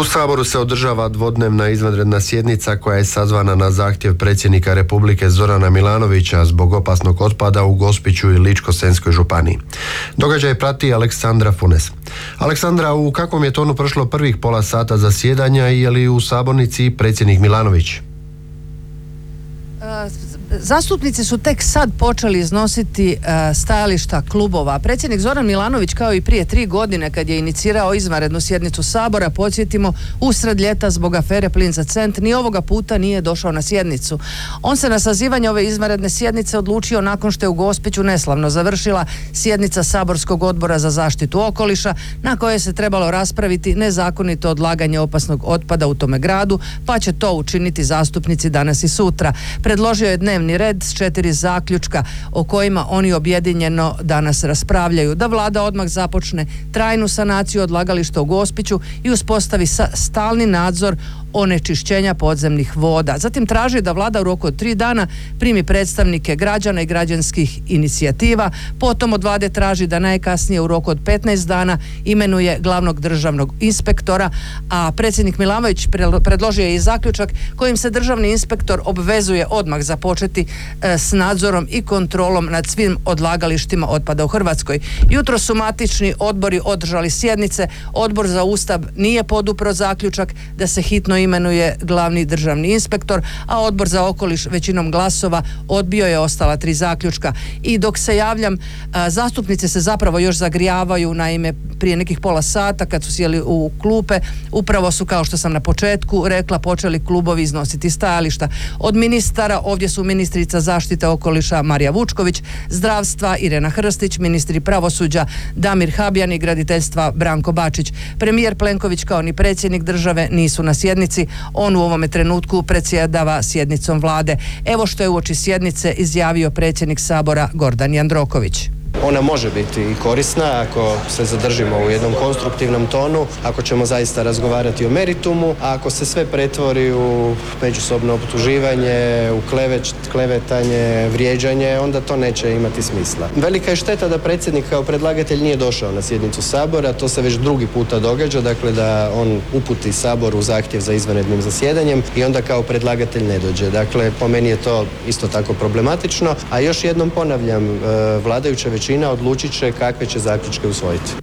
U Saboru se održava dvodnevna izvanredna sjednica koja je sazvana na zahtjev predsjednika Republike Zorana Milanovića zbog opasnog otpada u Gospiću i Ličko-senjskoj županiji. Događaj prati Aleksandra Funes. Aleksandra, u kakvom je tonu prošlo prvih pola sata zasjedanja i je li u sabornici predsjednik Milanović? Zastupnici su tek sad počeli iznositi stajališta klubova. Predsjednik Zoran Milanović, kao i prije 3 godine kad je inicirao izvanrednu sjednicu Sabora, podsjetimo, usred ljeta zbog afere Plin za cent, ni ovoga puta nije došao na sjednicu. On se na sazivanje ove izvanredne sjednice odlučio nakon što je u Gospiću neslavno završila sjednica Saborskog odbora za zaštitu okoliša, na kojoj se trebalo raspraviti nezakonito odlaganje opasnog otpada u tome gradu, pa će to učiniti zastupnici danas i sutra. Predložio je dnevni red s 4 zaključka o kojima oni objedinjeno danas raspravljaju. Da vlada odmah započne trajnu sanaciju odlagališta u Gospiću i uspostavi stalni nadzor onečišćenja podzemnih voda. Zatim traži da vlada u roku od 3 dana primi predstavnike građana i građanskih inicijativa. Potom od vlade traži da najkasnije u roku od 15 dana imenuje glavnog državnog inspektora, a predsjednik Milanović predložio je i zaključak kojim se državni inspektor obvezuje odmah započeti s nadzorom i kontrolom nad svim odlagalištima otpada u Hrvatskoj. Jutro su matični odbori održali sjednice. Odbor za Ustav nije podupro zaključak da se hitno imenuje glavni državni inspektor, a Odbor za okoliš većinom glasova odbio je ostala 3 zaključka. I dok se javljam, zastupnici se zapravo još zagrijavaju. Naime, prije nekih pola sata kad su sjeli u klupe, upravo su, kao što sam na početku rekla, počeli klubovi iznositi stajališta. Od ministara ovdje su ministrica zaštite okoliša Marija Vučković, zdravstva Irena Hrstić, ministri pravosuđa Damir Habjan i graditeljstva Branko Bačić. Premijer Plenković kao ni predsjednik države nisu na sjednici. On u ovome trenutku predsjedava sjednicom vlade. Evo što je uoči sjednice izjavio predsjednik Sabora Gordan Jandroković. Ona može biti i korisna ako se zadržimo u jednom konstruktivnom tonu, ako ćemo zaista razgovarati o meritumu, a ako se sve pretvori u međusobno optuživanje, u klevetanje, vrijeđanje, onda to neće imati smisla. Velika je šteta da predsjednik kao predlagatelj nije došao na sjednicu Sabora, to se već drugi puta događa, dakle da on uputi Saboru zahtjev za izvanrednim zasjedanjem i onda kao predlagatelj ne dođe. Dakle, po meni je to isto tako problematično, a još jednom ponavljam, vladajuća većina odlučit će kakve će zaključke usvojiti.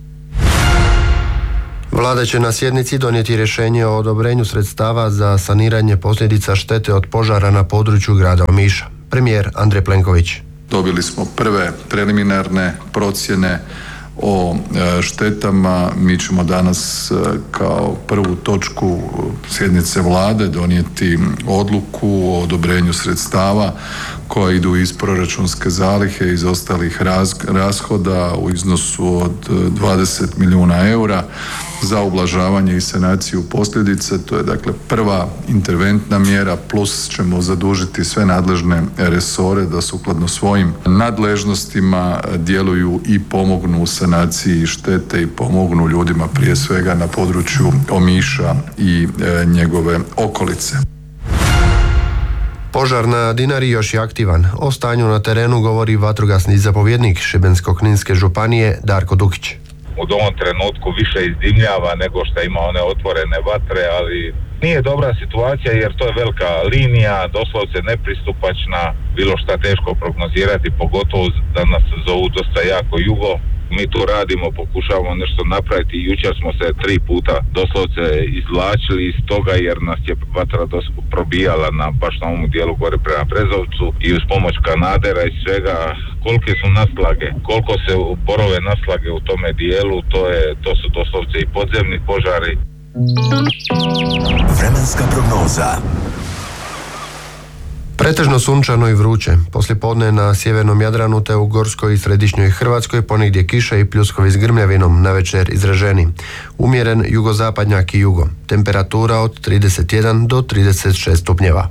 Vlada će na sjednici donijeti rješenje o odobrenju sredstava za saniranje posljedica štete od požara na području grada Omiša. Premijer Andrej Plenković. Dobili smo prve preliminarne procjene o štetama. Mi ćemo danas kao prvu točku sjednice vlade donijeti odluku o odobrenju sredstava koja idu iz proračunske zalihe, iz ostalih rashoda u iznosu od 20 milijuna eura za ublažavanje i sanaciju posljedica. To je dakle prva interventna mjera, plus ćemo zadužiti sve nadležne resore da sukladno svojim nadležnostima djeluju i pomognu u sanaciji štete i pomognu ljudima prije svega na području Omiša i njegove okolice. Požar na Dinari još je aktivan. O stanju na terenu govori vatrogasni zapovjednik Šibensko-kninske županije Darko Dukić. U ovom trenutku više izdimljava nego što ima one otvorene vatre, ali nije dobra situacija jer to je velika linija, doslovce nepristupačna, bilo šta teško prognozirati, pogotovo da nas zovu dosta jako jugo. Mi tu radimo, pokušavamo nešto napraviti. Jučer smo se 3 puta doslovce izvlačili iz toga jer nas je vatra probijala baš na ovom dijelu gore prema Brezovcu i uz pomoć kanadera i svega. Kolike su naslage, koliko se borove naslage u tome dijelu, to su doslovce i podzemni požari. Vremenska prognoza. Pretežno sunčano i vruće. Poslijepodne na sjevernom Jadranu te u Gorskoj i središnjoj Hrvatskoj ponegdje kiša i pljuskovi s grmljavinom, navečer izraženi. Umjeren jugozapadnjak i jugo. Temperatura od 31 do 36 stupnjeva.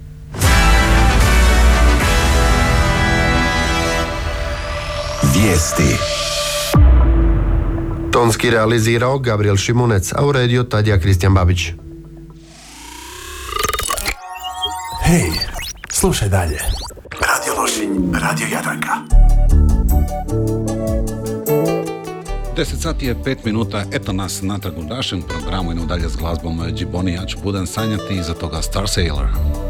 Vijesti. Tonski realizirao Gabriel Šimunec, a uredio Tadija Kristijan Babić. Hej, slušaj dalje. Radio Lošinj, Radio Jadranka. 10 sati je 5 minuta, eto nas natrag u našem programu, idemo dalje s glazbom Džiboni, ja ću budem sanjati, iza toga Star Sailor.